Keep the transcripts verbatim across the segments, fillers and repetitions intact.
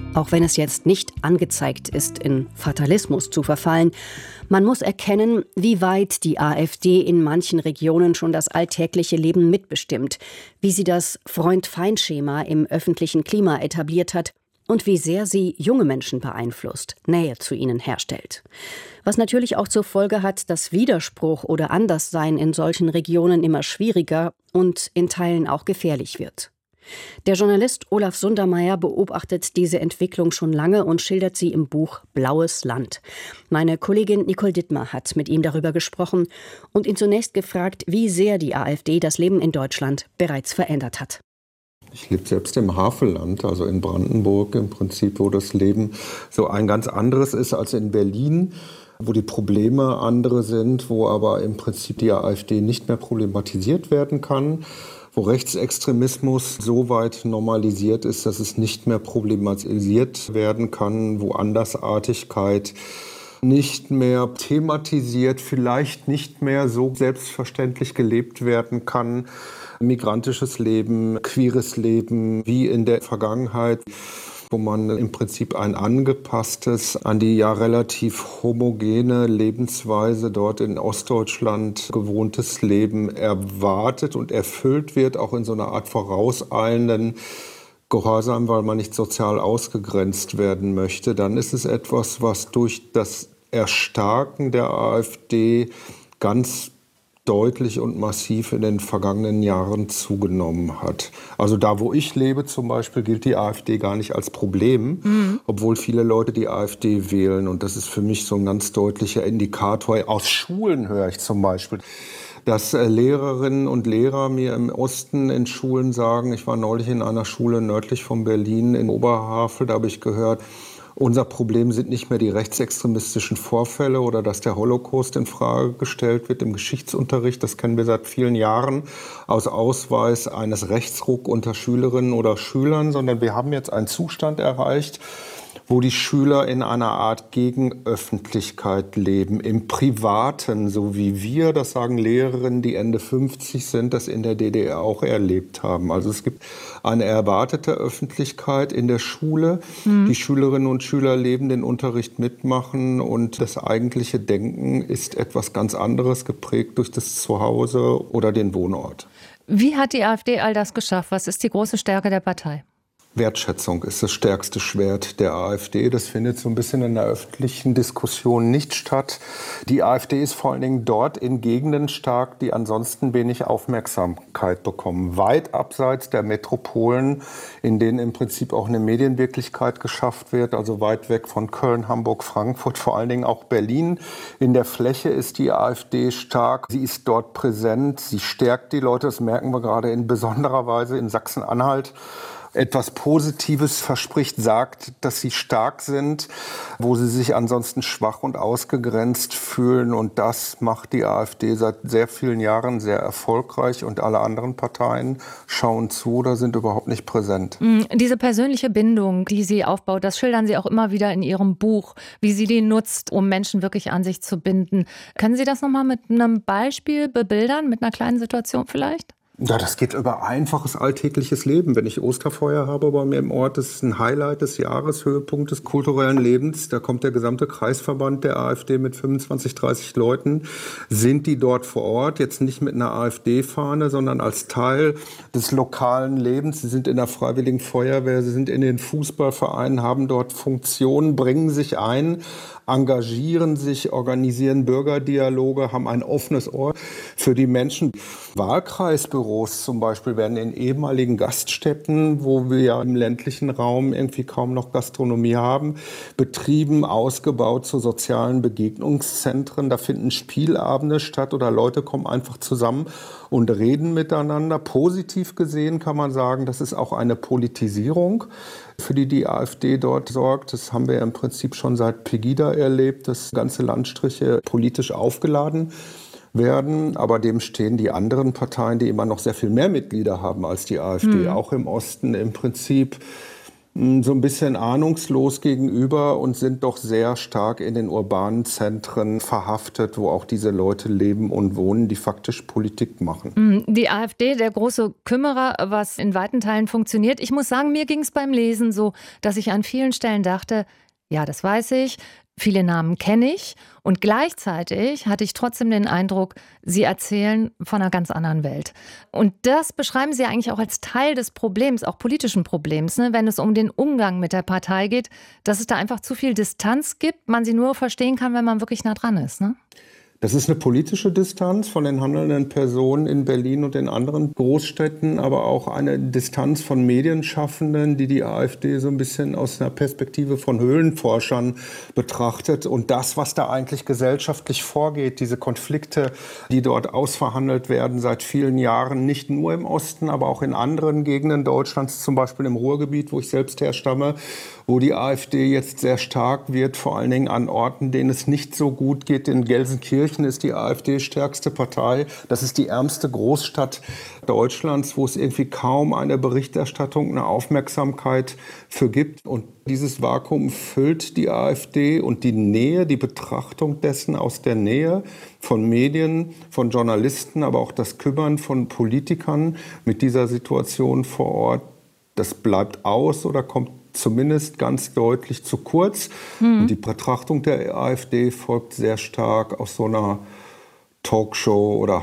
Auch wenn es jetzt nicht angezeigt ist, in Fatalismus zu verfallen, man muss erkennen, wie weit die AfD in manchen Regionen schon das alltägliche Leben mitbestimmt, wie sie das Freund-Feind-Schema im öffentlichen Klima etabliert hat und wie sehr sie junge Menschen beeinflusst, Nähe zu ihnen herstellt. Was natürlich auch zur Folge hat, dass Widerspruch oder Anderssein in solchen Regionen immer schwieriger und in Teilen auch gefährlich wird. Der Journalist Olaf Sundermeier beobachtet diese Entwicklung schon lange und schildert sie im Buch Blaues Land. Meine Kollegin Nicole Dittmar hat mit ihm darüber gesprochen und ihn zunächst gefragt, wie sehr die AfD das Leben in Deutschland bereits verändert hat. Ich lebe selbst im Havelland, also in Brandenburg im Prinzip, wo das Leben so ein ganz anderes ist als in Berlin, wo die Probleme andere sind, wo aber im Prinzip die AfD nicht mehr problematisiert werden kann, wo Rechtsextremismus so weit normalisiert ist, dass es nicht mehr problematisiert werden kann, wo Andersartigkeit nicht mehr thematisiert, vielleicht nicht mehr so selbstverständlich gelebt werden kann. Migrantisches Leben, queeres Leben, wie in der Vergangenheit, wo man im Prinzip ein angepasstes, an die ja relativ homogene Lebensweise dort in Ostdeutschland gewohntes Leben erwartet und erfüllt wird, auch in so einer Art vorauseilenden Gehorsam, weil man nicht sozial ausgegrenzt werden möchte, dann ist es etwas, was durch das Erstarken der AfD ganz deutlich und massiv in den vergangenen Jahren zugenommen hat. Also da, wo ich lebe zum Beispiel, gilt die AfD gar nicht als Problem, mhm. obwohl viele Leute die AfD wählen. Und das ist für mich so ein ganz deutlicher Indikator. Aus Schulen höre ich zum Beispiel, dass Lehrerinnen und Lehrer mir im Osten in Schulen sagen, ich war neulich in einer Schule nördlich von Berlin in Oberhavel, da habe ich gehört, unser Problem sind nicht mehr die rechtsextremistischen Vorfälle oder dass der Holocaust in Frage gestellt wird im Geschichtsunterricht. Das kennen wir seit vielen Jahren aus Ausweis eines Rechtsruck unter Schülerinnen oder Schülern, sondern wir haben jetzt einen Zustand erreicht, wo die Schüler in einer Art Gegenöffentlichkeit leben, im Privaten, so wie wir, das sagen Lehrerinnen, die Ende fünfzig sind, das in der D D R auch erlebt haben. Also es gibt eine erwartete Öffentlichkeit in der Schule. Mhm. Die Schülerinnen und Schüler leben den Unterricht mitmachen und das eigentliche Denken ist etwas ganz anderes, geprägt durch das Zuhause oder den Wohnort. Wie hat die AfD all das geschafft? Was ist die große Stärke der Partei? Wertschätzung ist das stärkste Schwert der AfD. Das findet so ein bisschen in der öffentlichen Diskussion nicht statt. Die AfD ist vor allen Dingen dort in Gegenden stark, die ansonsten wenig Aufmerksamkeit bekommen. Weit abseits der Metropolen, in denen im Prinzip auch eine Medienwirklichkeit geschafft wird. Also weit weg von Köln, Hamburg, Frankfurt, vor allen Dingen auch Berlin. In der Fläche ist die AfD stark. Sie ist dort präsent. Sie stärkt die Leute. Das merken wir gerade in besonderer Weise in Sachsen-Anhalt. Etwas Positives verspricht, sagt, dass sie stark sind, wo sie sich ansonsten schwach und ausgegrenzt fühlen. Und das macht die AfD seit sehr vielen Jahren sehr erfolgreich. Und alle anderen Parteien schauen zu oder sind überhaupt nicht präsent. Diese persönliche Bindung, die sie aufbaut, das schildern Sie auch immer wieder in Ihrem Buch, wie sie die nutzt, um Menschen wirklich an sich zu binden. Können Sie das nochmal mit einem Beispiel bebildern, mit einer kleinen Situation vielleicht? Ja, das geht über einfaches alltägliches Leben. Wenn ich Osterfeuer habe bei mir im Ort, das ist ein Highlight des Jahres, Höhepunkt des kulturellen Lebens. Da kommt der gesamte Kreisverband der AfD mit fünfundzwanzig, dreißig Leuten. Sind die dort vor Ort, jetzt nicht mit einer AfD-Fahne, sondern als Teil des lokalen Lebens. Sie sind in der Freiwilligen Feuerwehr, sie sind in den Fußballvereinen, haben dort Funktionen, bringen sich ein, engagieren sich, organisieren Bürgerdialoge, haben ein offenes Ohr für die Menschen. Wahlkreisbüros zum Beispiel werden in ehemaligen Gaststätten, wo wir ja im ländlichen Raum irgendwie kaum noch Gastronomie haben, betrieben, ausgebaut zu sozialen Begegnungszentren. Da finden Spielabende statt oder Leute kommen einfach zusammen und reden miteinander. Positiv gesehen kann man sagen, das ist auch eine Politisierung, für die die AfD dort sorgt. Das haben wir ja im Prinzip schon seit Pegida erlebt, dass ganze Landstriche politisch aufgeladen werden. Aber dem stehen die anderen Parteien, die immer noch sehr viel mehr Mitglieder haben als die AfD, mhm. auch im Osten im Prinzip so ein bisschen ahnungslos gegenüber und sind doch sehr stark in den urbanen Zentren verhaftet, wo auch diese Leute leben und wohnen, die faktisch Politik machen. Die AfD, der große Kümmerer, was in weiten Teilen funktioniert. Ich muss sagen, mir ging es beim Lesen so, dass ich an vielen Stellen dachte, ja, das weiß ich, viele Namen kenne ich und gleichzeitig hatte ich trotzdem den Eindruck, sie erzählen von einer ganz anderen Welt. Und das beschreiben sie eigentlich auch als Teil des Problems, auch politischen Problems, ne, wenn es um den Umgang mit der Partei geht, dass es da einfach zu viel Distanz gibt, man sie nur verstehen kann, wenn man wirklich nah dran ist, ne? Das ist eine politische Distanz von den handelnden Personen in Berlin und in anderen Großstädten, aber auch eine Distanz von Medienschaffenden, die die AfD so ein bisschen aus einer Perspektive von Höhlenforschern betrachtet. Und das, was da eigentlich gesellschaftlich vorgeht, diese Konflikte, die dort ausverhandelt werden seit vielen Jahren, nicht nur im Osten, aber auch in anderen Gegenden Deutschlands, zum Beispiel im Ruhrgebiet, wo ich selbst herstamme, wo die AfD jetzt sehr stark wird, vor allen Dingen an Orten, denen es nicht so gut geht. In Gelsenkirchen ist die AfD stärkste Partei. Das ist die ärmste Großstadt Deutschlands, wo es irgendwie kaum eine Berichterstattung, eine Aufmerksamkeit für gibt. Und dieses Vakuum füllt die AfD und die Nähe, die Betrachtung dessen aus der Nähe von Medien, von Journalisten, aber auch das Kümmern von Politikern mit dieser Situation vor Ort, das bleibt aus oder kommt zumindest ganz deutlich zu kurz. Mhm. Und die Betrachtung der AfD folgt sehr stark aus so einer Talkshow- oder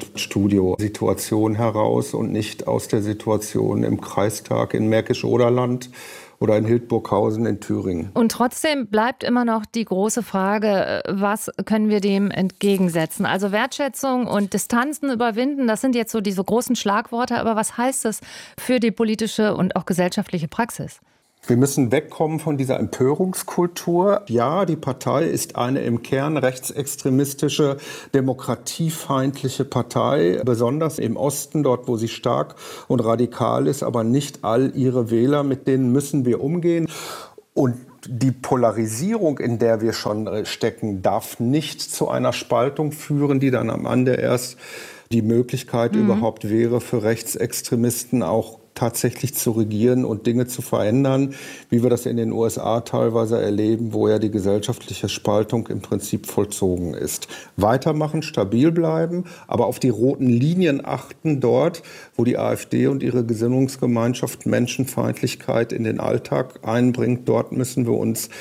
Hauptstadtstudio-Situation heraus und nicht aus der Situation im Kreistag in Märkisch-Oderland oder in Hildburghausen in Thüringen. Und trotzdem bleibt immer noch die große Frage, was können wir dem entgegensetzen? Also Wertschätzung und Distanzen überwinden, das sind jetzt so diese großen Schlagworte, aber was heißt das für die politische und auch gesellschaftliche Praxis? Wir müssen wegkommen von dieser Empörungskultur. Ja, die Partei ist eine im Kern rechtsextremistische, demokratiefeindliche Partei, besonders im Osten, dort wo sie stark und radikal ist, aber nicht all ihre Wähler, mit denen müssen wir umgehen. Und die Polarisierung, in der wir schon stecken, darf nicht zu einer Spaltung führen, die dann am Ende erst die Möglichkeit mhm. überhaupt wäre, für Rechtsextremisten auch tatsächlich zu regieren und Dinge zu verändern, wie wir das in den U S A teilweise erleben, wo ja die gesellschaftliche Spaltung im Prinzip vollzogen ist. Weitermachen, stabil bleiben, aber auf die roten Linien achten dort, wo die AfD und ihre Gesinnungsgemeinschaft Menschenfeindlichkeit in den Alltag einbringt. Dort müssen wir uns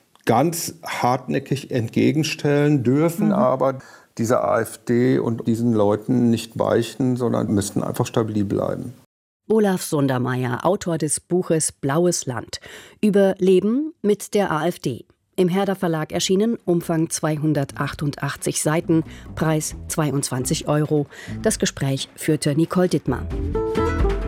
ganz hartnäckig entgegenstellen, dürfen mhm. aber dieser AfD und diesen Leuten nicht weichen, sondern müssen einfach stabil bleiben. Olaf Sundermeier, Autor des Buches Blaues Land, über Leben mit der AfD. Im Herder Verlag erschienen, Umfang zweihundertachtundachtzig Seiten, Preis zweiundzwanzig Euro. Das Gespräch führte Nicole Dittmar.